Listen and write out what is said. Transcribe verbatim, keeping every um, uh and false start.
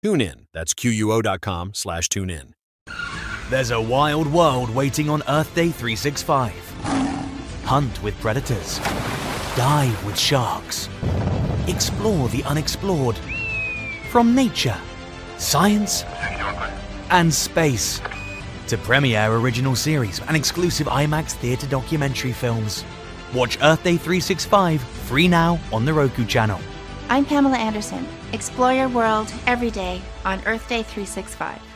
Tune in. That's Q U O dot com slash tune in. There's a wild world waiting on Earth Day three sixty-five. Hunt with predators. Dive with sharks. Explore the unexplored. From nature, science, and space to premiere original series and exclusive IMAX theatre documentary films. Watch Earth Day three sixty-five free now on the Roku channel. I'm Pamela Anderson. Explore your world every day on Earth Day three sixty-five.